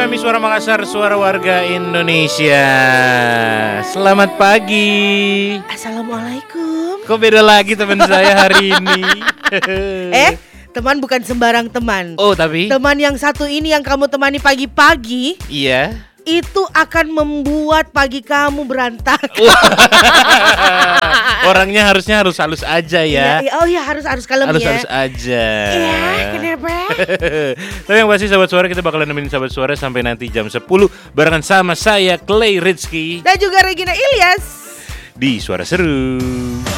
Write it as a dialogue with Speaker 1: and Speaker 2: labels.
Speaker 1: kami Suara Makassar, suara warga Indonesia. Selamat pagi.
Speaker 2: Assalamualaikum.
Speaker 1: Kok beda lagi teman saya hari ini?
Speaker 2: Teman bukan sembarang teman.
Speaker 1: Oh, tapi?
Speaker 2: Teman yang satu ini yang kamu temani pagi-pagi.
Speaker 1: Iya.
Speaker 2: Itu akan membuat pagi kamu berantakan.
Speaker 1: Orangnya harusnya harus halus aja ya.
Speaker 2: Harus kalem
Speaker 1: harus
Speaker 2: ya.
Speaker 1: Harus aja.
Speaker 2: Iya, kenapa?
Speaker 1: Tapi yang pasti sahabat suara, kita bakalan nemenin sahabat suara sampai nanti jam 10 barengan sama saya Clay Rizky
Speaker 2: Dan juga Regina Ilyas
Speaker 1: di Suara Seru.